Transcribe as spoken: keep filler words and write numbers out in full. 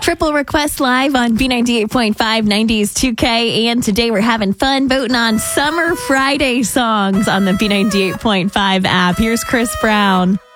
Triple Request live on B ninety-eight point five nineties two K. And today we're having fun voting on Summer Friday songs on the B ninety-eight point five app. Here's Chris Brown.